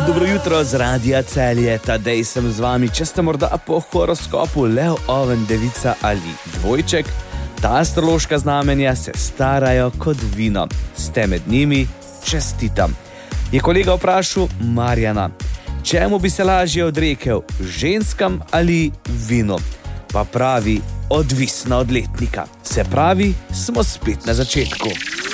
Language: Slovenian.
Dobro jutro z Radia Celje, Tadej sem z vami. Če ste morda po horoskopu Lev, Oven, Devica ali Dvojček, ta astrološka znamenja se starajo kot vino. Ste med njimi, čestitam. Je kolega vprašal Marjana, čemu bi se lažje odrekel, ženskam ali vinu? Pa pravi, odvisno od letnika. Se pravi, smo spet na začetku.